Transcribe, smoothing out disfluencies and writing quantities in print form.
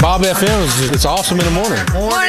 Bob FM it's awesome in the morning. Morning.